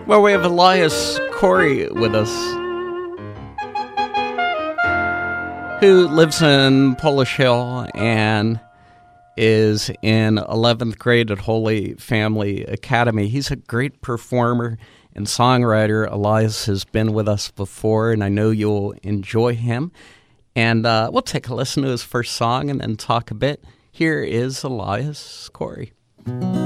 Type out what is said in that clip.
Well, we have Elias Corey with us, who lives in Polish Hill and is in 11th grade at Holy Family Academy. He's a great performer and songwriter. Elias has been with us before, and I know you'll enjoy him. And we'll take a listen to his first song and then talk a bit. Here is Elias Corey.